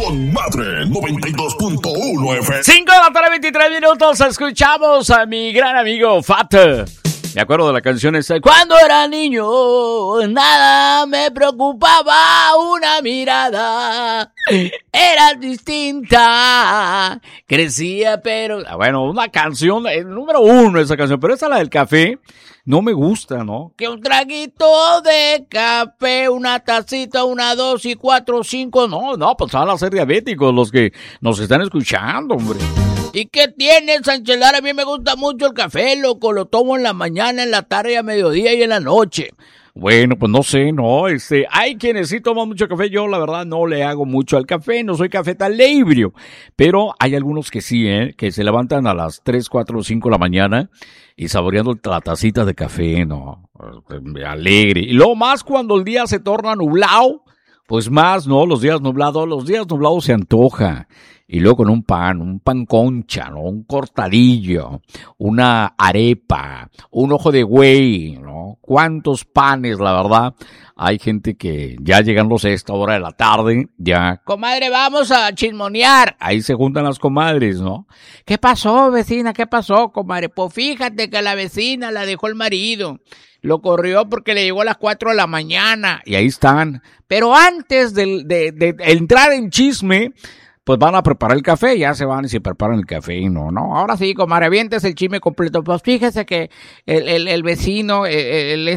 Con Madre 92.1 FM. 5 de la tarde, 23 minutos. Escuchamos a mi gran amigo Fat. Me acuerdo de la canción esa. Cuando era niño, nada me preocupaba, una mirada era distinta. Crecía, pero... Bueno, una canción, número 1 esa canción, pero esa la del café, no me gusta, ¿no? Que un traguito de café, una tacita, 1, 2 y 4, 5. No, pues van a ser diabéticos los que nos están escuchando, hombre. ¿Y qué tiene, Sánchez Lara? A mí me gusta mucho el café, loco. Lo tomo en la mañana, en la tarde, a mediodía y en la noche. Bueno, pues no sé, ¿no? Hay quienes sí toman mucho café. Yo, la verdad, no le hago mucho al café. No soy cafetalebrio. Pero hay algunos que sí, que se levantan a las 3, 4, 5 de la mañana y saboreando la tacita de café, ¿no? Alegre. Y luego más cuando el día se torna nublado, pues más, ¿no? Los días nublados se antoja. Y luego con un pan concha, ¿no? Un cortadillo, una arepa, un ojo de güey, ¿no? ¿Cuántos panes, la verdad? Hay gente que ya llegándose a esta hora de la tarde, ya, comadre, vamos a chismonear. Ahí se juntan las comadres, ¿no? ¿Qué pasó, vecina? ¿Qué pasó, comadre? Pues fíjate que la vecina la dejó el marido. Lo corrió porque le llegó a las 4 de la mañana. Y ahí están. Pero antes de entrar en chisme, pues van a preparar el café, ya se van y se preparan el café, no. Ahora sí, comadre, avientes el chisme completo. Pues fíjese que el vecino, el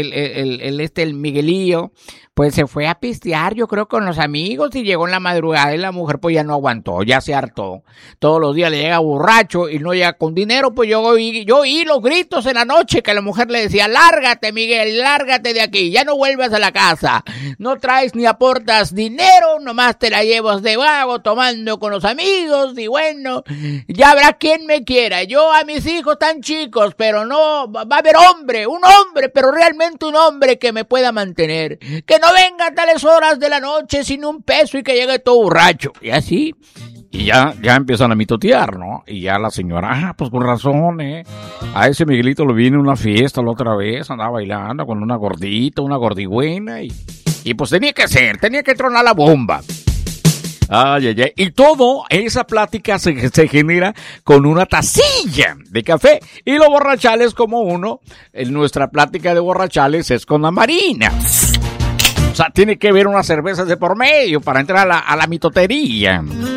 Miguelillo, pues se fue a pistear, yo creo, con los amigos y llegó en la madrugada y la mujer pues ya no aguantó, ya se hartó. Todos los días le llega borracho y no llega con dinero, pues yo oí los gritos en la noche que la mujer le decía, lárgate, Miguel, lárgate de aquí, ya no vuelvas a la casa, no traes ni aportas dinero, nomás te la llevas de vago tomando con los amigos y bueno, ya habrá quien me quiera. Yo a mis hijos tan chicos, pero no, va a haber un hombre, pero realmente un hombre que me pueda mantener, que no venga a tales horas de la noche sin un peso y que llegue todo borracho. Y así, y ya empiezan a mitotear, ¿no? Y ya la señora, pues con razón, a ese Miguelito lo vi en una fiesta la otra vez, andaba bailando con una gordita, una gordigüena, y pues tenía que tronar la bomba. Ay. Y todo esa plática se genera con una tacilla de café. Y los borrachales como uno, en nuestra plática de borrachales es con la Marina. O sea, tiene que haber unas cervezas de por medio para entrar a la mitotería.